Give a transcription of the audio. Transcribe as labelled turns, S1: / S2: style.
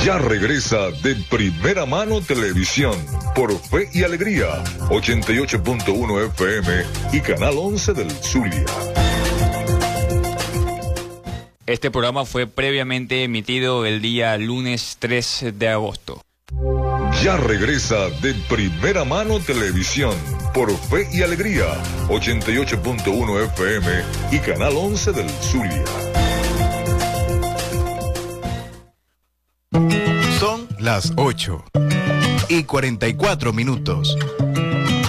S1: Ya regresa De Primera Mano Televisión por Fe y Alegría, 88.1 FM y Canal 11 del Zulia.
S2: Este programa fue previamente emitido el día lunes 3 de agosto.
S1: Ya regresa De Primera Mano Televisión por Fe y Alegría, 88.1 FM y Canal 11 del Zulia.
S3: Son las 8:44.